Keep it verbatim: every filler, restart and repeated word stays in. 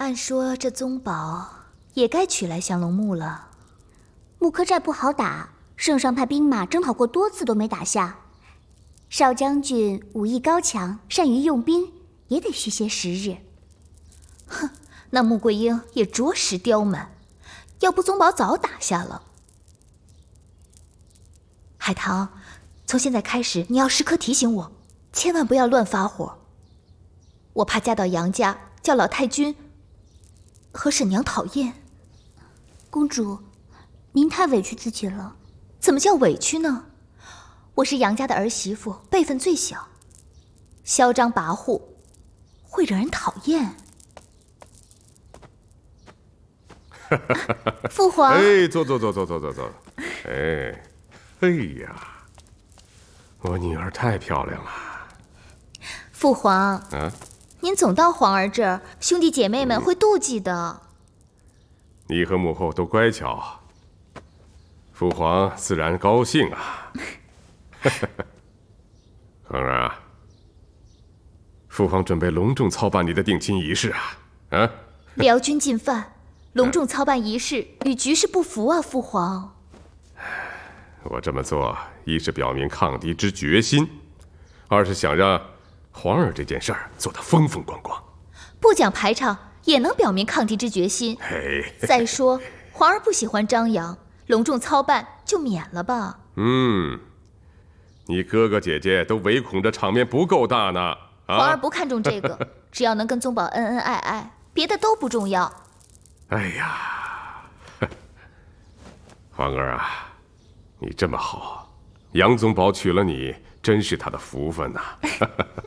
按说这宗保也该取来降龙木了。 木柯寨不好打，圣上派兵马征讨过多次都没打下。少将军武艺高强，善于用兵，也得需些时日。 哼，那穆桂英也着实刁蛮，要不宗保早打下了。海棠，从现在开始，你要时刻提醒我，千万不要乱发火。我怕嫁到杨家，叫老太君和沈娘讨厌。 公主，您太委屈自己了。 怎么叫委屈呢？我是杨家的儿媳妇，辈分最小，嚣张跋扈，会惹人讨厌。父皇， 哎，坐坐坐坐坐坐坐。哎，哎呀，我女儿太漂亮了。 父皇， 啊， 您总到皇儿这儿，兄弟姐妹们会妒忌的。 你和母后都乖巧，父皇自然高兴啊。恒儿啊，父皇准备隆重操办你的定亲仪式啊！啊， 辽军进犯，隆重操办仪式与局势不符啊，父皇。 我这么做，一是表明抗敌之决心，二是想让皇儿这件事儿做得风风光光。 不讲排场也能表明抗敌之决心。 嘿， 再说，皇儿不喜欢张扬，隆重操办就免了吧。 嗯，你哥哥姐姐都唯恐这场面不够大呢。啊、 皇儿不看重这个，只要能跟宗保恩恩爱爱，别的都不重要。 哎呀，皇儿啊，你这么好，杨宗保娶了你，真是他的福分呐、